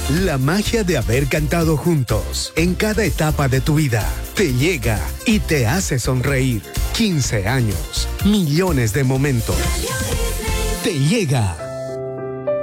La magia de haber cantado juntos en cada etapa de tu vida te llega y te hace sonreír. 15 años, millones de momentos. Te llega.